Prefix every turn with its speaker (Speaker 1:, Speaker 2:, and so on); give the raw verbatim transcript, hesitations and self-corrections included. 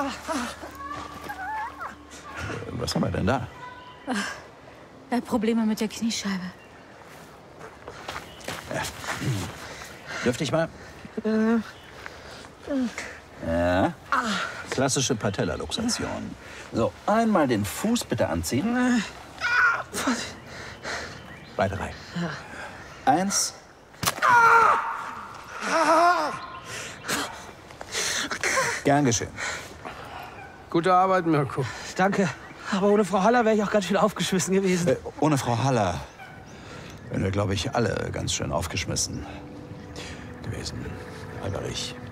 Speaker 1: Was haben wir denn da?
Speaker 2: Er hat Probleme mit der Kniescheibe.
Speaker 1: Ja. Dürfte ich mal? Ja. Klassische Patellaluxation. So, einmal den Fuß bitte anziehen. Beide rein. Eins. Gern geschehen.
Speaker 3: Gute Arbeit, Mirko.
Speaker 4: Danke. Aber ohne Frau Haller wäre ich auch ganz schön aufgeschmissen gewesen.
Speaker 1: Äh, ohne Frau Haller wären wir, glaube ich, alle ganz schön aufgeschmissen gewesen. Alberich.